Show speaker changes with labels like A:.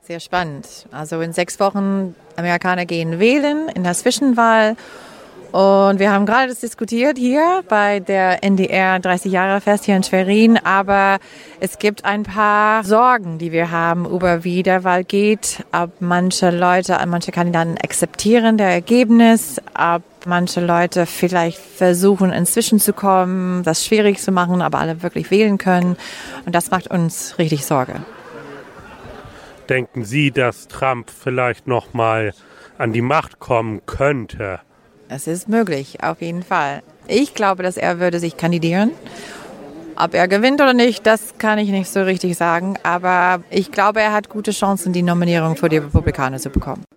A: Sehr spannend. Also in 6 Wochen, Amerikaner gehen wählen in der Zwischenwahl. Und wir haben gerade das diskutiert hier bei der NDR 30 Jahre Fest hier in Schwerin. Aber es gibt ein paar Sorgen, die wir haben über wie der Wahl geht. Ob manche Kandidaten akzeptieren das Ergebnis. Ob manche Leute vielleicht versuchen, inzwischen zu kommen, das schwierig zu machen, aber alle wirklich wählen können. Und das macht uns richtig Sorge.
B: Denken Sie, dass Trump vielleicht noch mal an die Macht kommen könnte?
A: Es ist möglich, auf jeden Fall. Ich glaube, dass er würde sich kandidieren. Ob er gewinnt oder nicht, das kann ich nicht so richtig sagen. Aber ich glaube, er hat gute Chancen, die Nominierung für die Republikaner zu bekommen.